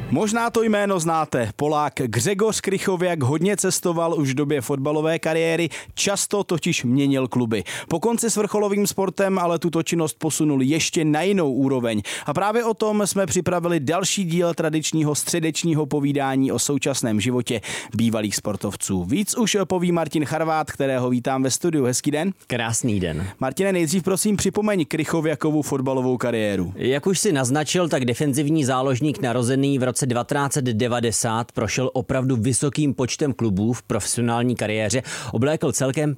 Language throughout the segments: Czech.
Možná to jméno znáte. Polák Grzegorz Krychowiak hodně cestoval už v době fotbalové kariéry, často totiž měnil kluby. Po konci s vrcholovým sportem ale tuto činnost posunul ještě na jinou úroveň. A právě o tom jsme připravili další díl tradičního středečního povídání o současném životě bývalých sportovců. Víc už poví Martin Charvát, kterého vítám ve studiu. Hezký den. Krásný den. Martine, nejdřív prosím připomeň Krychowiakovu fotbalovou kariéru. Jak už si naznačil, tak defenzivní záložník narozený v roce 1990 prošel opravdu vysokým počtem klubů v profesionální kariéře, oblékl celkem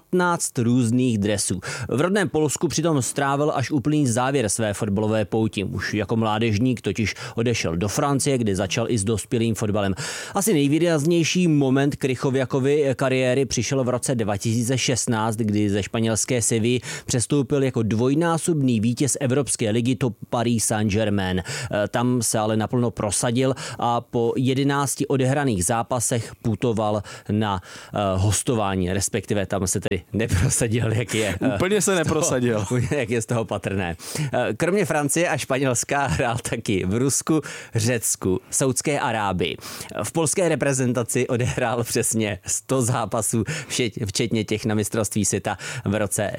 15 různých dresů. V rodném Polsku přitom strávil až úplný závěr své fotbalové pouti. Už jako mládežník totiž odešel do Francie, kde začal i s dospělým fotbalem. Asi nejvýraznější moment Krychowiakovy kariéry přišel v roce 2016, kdy ze španělské Sevilly přestoupil jako dvojnásobný vítěz Evropské ligy do Paris Saint-Germain. Tam se ale naplno prosadil a po 11 odehraných zápasech putoval na hostování, respektive tam se tedy neprosadil, jak je. Úplně se neprosadil. Jak je z toho patrné. Kromě Francie a Španělska hrál taky v Rusku, Řecku, Saudské Arábii. V polské reprezentaci odehrál přesně 100 zápasů, včetně těch na mistrovství světa v roce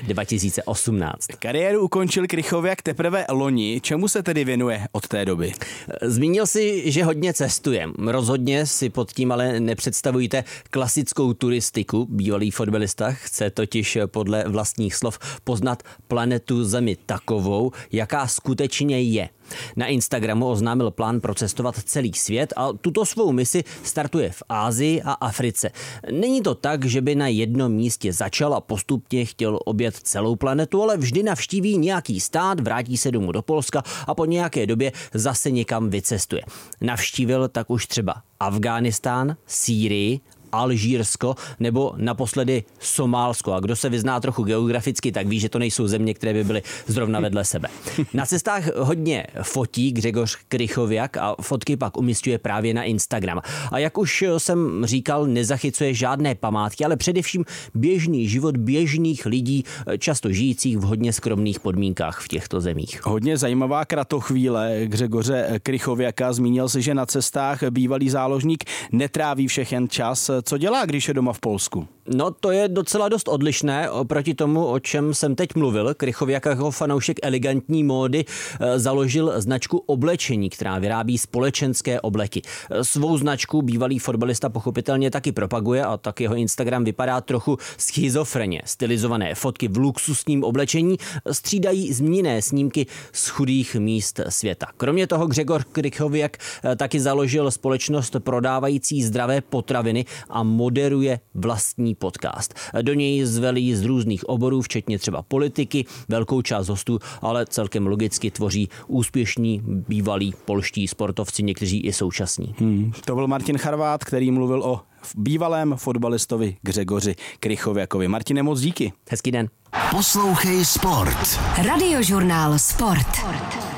2018. Kariéru ukončil Krychowiak teprve loni. Čemu se tedy věnuje od té doby? Zmínil si, že hodně cestuje. Rozhodně si pod tím ale nepředstavujte klasickou turistiku. Bývalý fotbalista chce totiž podle vlastních slov poznat planetu Zemi takovou, jaká skutečně je. Na Instagramu oznámil plán procestovat celý svět a tuto svou misi startuje v Asii a Africe. Není to tak, že by na jednom místě začal a postupně chtěl objet celou planetu, ale vždy navštíví nějaký stát, vrátí se domů do Polska a po nějaké době zase někam vycestuje. Navštívil tak už třeba Afghánistán, Sýrii, Alžírsko nebo naposledy Somálsko. A kdo se vyzná trochu geograficky, tak ví, že to nejsou země, které by byly zrovna vedle sebe. Na cestách hodně fotí Grzegorz Krychowiak a fotky pak umisťuje právě na Instagram. A jak už jsem říkal, nezachycuje žádné památky, ale především běžný život běžných lidí, často žijících v hodně skromných podmínkách v těchto zemích. Hodně zajímavá kratochvíle Grzegorze Krychowiaka. Zmínil si, že na cestách bývalý záložník netráví všechen čas. Co dělá, když je doma v Polsku? No, to je docela dost odlišné oproti tomu, o čem jsem teď mluvil. Krychowiak jako fanoušek elegantní módy založil značku oblečení, která vyrábí společenské obleky. Svou značku bývalý fotbalista pochopitelně taky propaguje a tak jeho Instagram vypadá trochu schizofreně. Stylizované fotky v luxusním oblečení střídají změněné snímky z chudých míst světa. Kromě toho Grzegorz Krychowiak taky založil společnost prodávající zdravé potraviny a moderuje vlastní podcast. Do něj zvelí z různých oborů, včetně třeba politiky, velkou část hostů, ale celkem logicky tvoří úspěšní bývalí polští sportovci, někteří i současní. To byl Martin Charvát, který mluvil o bývalém fotbalistovi Grzegorzi Krychowiakovi. Martine, moc díky. Hezký den. Poslouchej Sport. Radiožurnál Sport.